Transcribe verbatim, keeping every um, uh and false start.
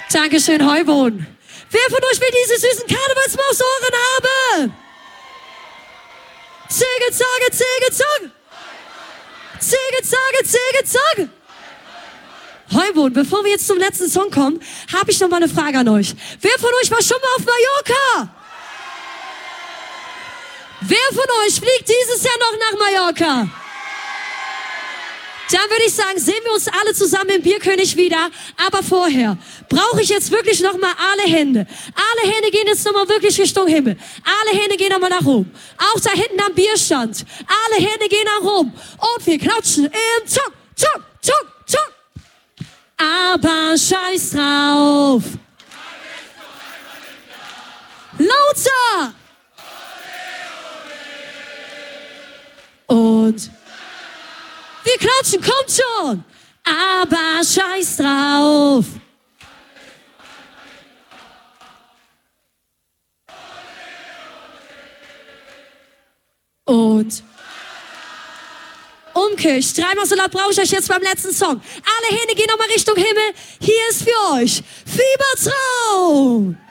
Dankeschön, Heuboden. Wer von euch will diese süßen Karnevalsmausohren haben? Züge, Zage, Züge, Zug. Züge, Zage, Züge, Zug. Heuboden, bevor wir jetzt zum letzten Song kommen, habe ich noch mal eine Frage an euch. Wer von euch war schon mal auf Mallorca? Wer von euch fliegt dieses Jahr noch nach Mallorca? Dann würde ich sagen, sehen wir uns alle zusammen im Bierkönig wieder. Aber vorher brauche ich jetzt wirklich noch mal alle Hände. Alle Hände gehen jetzt noch mal wirklich Richtung Himmel. Alle Hände gehen noch mal nach oben. Auch da hinten am Bierstand. Alle Hände gehen nach oben. Und wir klatschen im Zuck, Zuck, Zuck, Zuck. Aber scheiß drauf. Lauter. Und wir klatschen, kommt schon. Aber scheiß drauf. Und umkircht. Dreimal so laut brauche ich euch jetzt beim letzten Song. Alle Hände gehen nochmal Richtung Himmel. Hier ist für euch Fiebertraum.